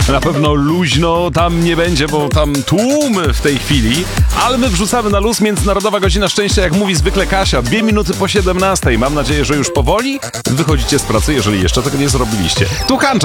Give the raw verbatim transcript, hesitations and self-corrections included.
Na pewno luźno tam nie będzie, bo tam tłum w tej chwili, ale my wrzucamy na luz. Międzynarodowa Godzina Szczęścia, jak mówi zwykle Kasia, dwie minuty po siedemnastej. Mam nadzieję, że już powoli wychodzicie z pracy, jeżeli jeszcze tego nie zrobiliście. Tu Hancz.